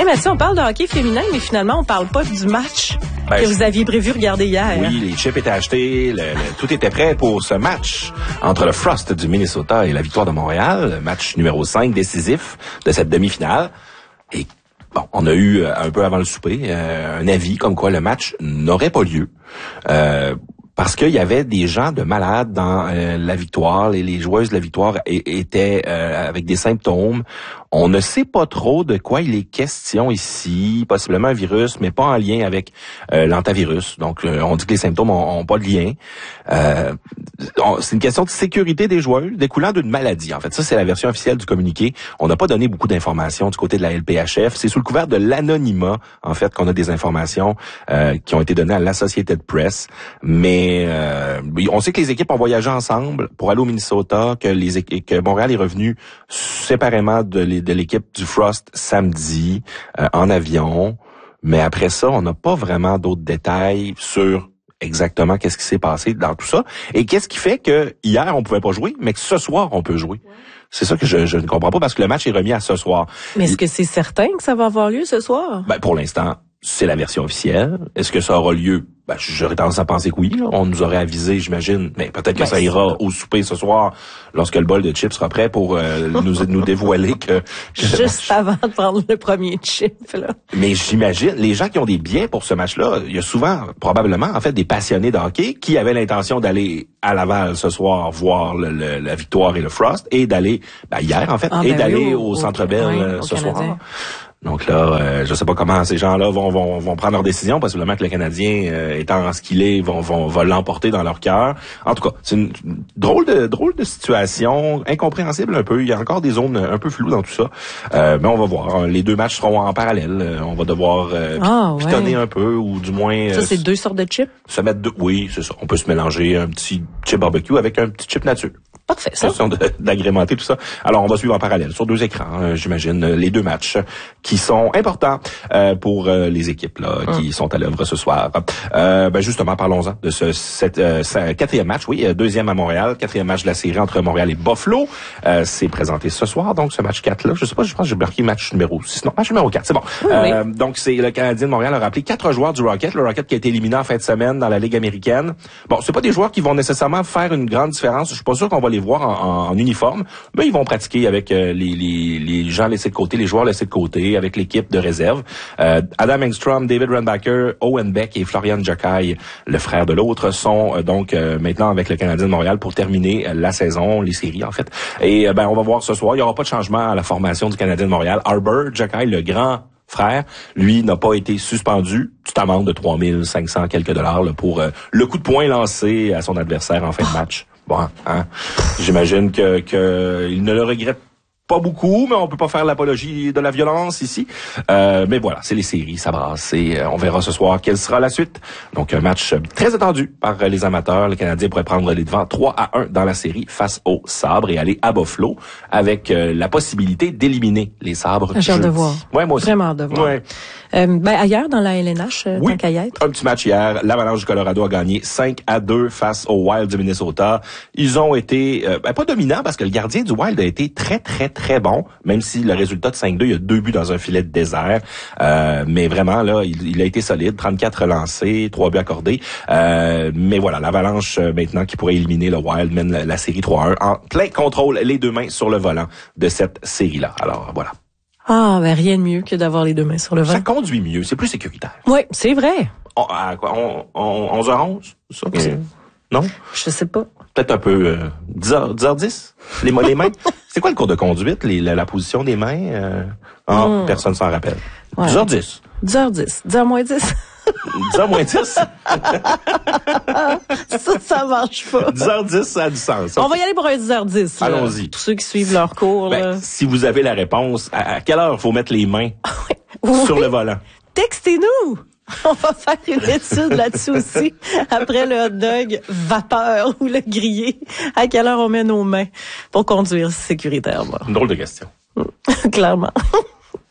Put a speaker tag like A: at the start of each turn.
A: Hey Mathieu, on parle de hockey féminin, mais finalement, on parle pas du match que vous aviez prévu regarder hier.
B: Oui, les chips étaient achetés, tout était prêt pour ce match entre le Frost du Minnesota et la Victoire de Montréal, match numéro 5 décisif de cette demi-finale. Et bon, on a eu un peu avant le souper un avis comme quoi le match n'aurait pas lieu. Parce qu'il y avait des gens de malades dans la Victoire, les joueuses de la Victoire étaient avec des symptômes. On ne sait pas trop de quoi il est question ici, possiblement un virus, mais pas en lien avec l'antavirus. Donc, on dit que les symptômes ont pas de lien. C'est une question de sécurité des joueurs découlant d'une maladie. En fait, ça, c'est la version officielle du communiqué. On n'a pas donné beaucoup d'informations du côté de la LPHF. C'est sous le couvert de l'anonymat, en fait, qu'on a des informations qui ont été données à l'Associated Press. Mais on sait que les équipes ont voyagé ensemble pour aller au Minnesota, que Montréal est revenu séparément de l'équipe du Frost samedi en avion. Mais après ça, on n'a pas vraiment d'autres détails sur exactement qu'est-ce qui s'est passé dans tout ça. Et qu'est-ce qui fait que hier, on pouvait pas jouer, mais que ce soir, on peut jouer. C'est ça que je ne comprends pas, parce que le match est remis à ce soir.
A: Mais est-ce que c'est certain que ça va avoir lieu ce soir?
B: Ben, pour l'instant, c'est la version officielle. Est-ce que ça aura lieu? Ben, j'aurais tendance à penser que oui. Là. On nous aurait avisé, j'imagine. Mais peut-être que ça ira au souper ce soir, lorsque le bol de chips sera prêt pour nous dévoiler que...
A: Juste avant de prendre le premier chip, là.
B: Mais j'imagine, les gens qui ont des billets pour ce match-là, il y a souvent, probablement, en fait, des passionnés de hockey qui avaient l'intention d'aller à Laval ce soir voir la Victoire et le Frost, et d'aller, hier, en fait, d'aller au Centre Bell ce soir. Donc là, je sais pas comment ces gens-là vont prendre leur décision, possiblement que le Canadien, étant ce qu'il est, va l'emporter dans leur cœur. En tout cas, c'est une drôle de situation, incompréhensible un peu. Il y a encore des zones un peu floues dans tout ça. Mais on va voir. Les deux matchs seront en parallèle. On va devoir pitonner un peu, ou du moins...
A: Ça, c'est deux sortes de chips?
B: Se mettre oui, c'est ça. On peut se mélanger un petit chip barbecue avec un petit chip nature.
A: Parfait, ça.
B: Question d'agrémenter tout ça. Alors, on va suivre en parallèle sur deux écrans, j'imagine, les deux matchs qui sont importants pour les équipes là qui sont à l'œuvre ce soir. Justement, parlons-en de ce quatrième match, deuxième à Montréal, quatrième match de la série entre Montréal et Buffalo. C'est présenté ce soir, donc ce match 4-là. Je sais pas, je pense que j'ai marqué match numéro 6. Non, match numéro 4, c'est bon.
A: Oui.
B: Donc, c'est le Canadien de Montréal a rappelé 4 joueurs du Rocket. Le Rocket qui a été éliminé en fin de semaine dans la Ligue américaine. Bon, c'est pas des joueurs qui vont nécessairement faire une grande différence. Je suis pas sûr qu'on va les voir en uniforme, mais ils vont pratiquer avec les gens laissés de côté, les joueurs laissés de côté, avec l'équipe de réserve. Adam Engstrom, David Rundbacker, Owen Beck et Florian Jokai, le frère de l'autre, sont donc maintenant avec le Canadien de Montréal pour terminer la saison, les séries en fait. Et on va voir ce soir, il n'y aura pas de changement à la formation du Canadien de Montréal. Arbor Jokai, le grand frère, lui, n'a pas été suspendu. Petite amende de 3500 quelques dollars là, pour le coup de poing lancé à son adversaire en fin de match. Bon, j'imagine que il ne le regrette pas beaucoup, mais on peut pas faire l'apologie de la violence ici. Mais voilà, c'est les séries, ça brasse. Et on verra ce soir quelle sera la suite. Donc, un match très attendu par les amateurs. Le Canadien pourrait prendre les devants 3-1 dans la série face aux Sabres et aller à Buffalo avec la possibilité d'éliminer les Sabres.
A: J'ai hâte de voir.
B: Ouais, moi aussi.
A: Vraiment hâte de voir.
B: Ouais.
A: Ailleurs, dans la LNH,
B: oui,
A: tant qu'à y être.
B: Un petit match hier. L'Avalanche du Colorado a gagné 5-2 face au Wild du Minnesota. Ils ont été, pas dominants parce que le gardien du Wild a été très, très, très bon, même si le résultat de 5-2, il y a 2 buts dans un filet de désert. Mais vraiment, là, il a été solide. 34 lancés, 3 buts accordés. Mais voilà, l'Avalanche, maintenant, qui pourrait éliminer le Wild, mène la série 3-1 en plein contrôle, les deux mains sur le volant de cette série-là. Alors, voilà.
A: Ah, rien de mieux que d'avoir les deux mains sur le volant.
B: Ça conduit mieux, c'est plus sécuritaire.
A: Oui, c'est vrai.
B: 11h11, ça? Non?
A: Je sais pas.
B: Peut-être un peu 10h10, les mains. C'est quoi le cours de conduite, la position des mains? Personne s'en rappelle. Ouais. 10h10.
A: 10h10. 10h moins 10.
B: 10h moins 10?
A: ça marche pas.
B: 10h10, ça a du sens.
A: On va y aller pour un 10h10. Là.
B: Allons-y.
A: Tous ceux qui suivent leur cours. Là.
B: Si vous avez la réponse, à quelle heure il faut mettre les mains sur le volant?
A: Textez-nous! On va faire une étude là-dessus aussi. Après le hot dog vapeur ou le grillé, à quelle heure on met nos mains pour conduire sécuritairement?
B: Une drôle de question.
A: Clairement.